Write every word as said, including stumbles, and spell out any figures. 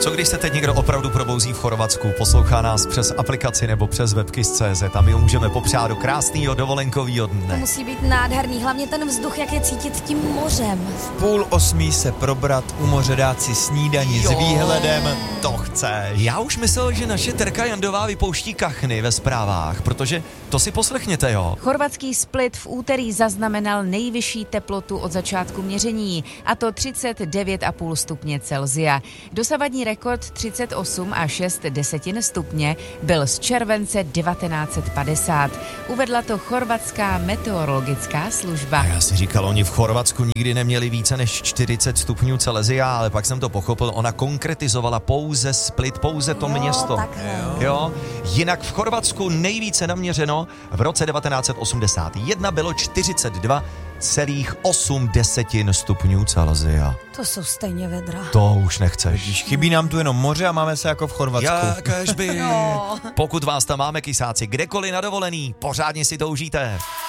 Co když se teď někdo opravdu probouzí v Chorvatsku, poslouchá nás přes aplikaci nebo přes webkiss tečka cé zet a my ho můžeme popřát do krásného dovolenkového dne. To musí být nádherný, hlavně ten vzduch, jak je cítit tím mořem. V půl osmí se probrat u moře, dát si snídani jo, s výhledem. To chceš. Já už myslel, že naše Terka Jandová vypouští kachny ve zprávách, protože to si poslechněte, jo. Chorvatský Split v úterý zaznamenal nejvyšší teplotu od začátku měření, a to třicet devět celá pět stupně Celsia. Dosavadní rekord třicet osm celá šest desetin stupně byl z července devatenáct set padesát. Uvedla to chorvatská meteorologická služba. A já si říkal, oni v Chorvatsku nikdy neměli více než čtyřicet stupňů Celsia, ale pak jsem to pochopil, ona konkretizovala pouze Split, pouze to jo, město. Jo. jo. Jinak v Chorvatsku nejvíce naměřeno v roce devatenáct set osmdesát jedna bylo čtyřicet dva celá osm desetin stupňů Celsia. To jsou stejně vedra. To už nechceš. Když chybí nám tu jenom moře a máme se jako v Chorvatsku. Jakéž by. No. Pokud vás tam máme, kysáci, kdekoliv na dovolený, pořádně si to užijte.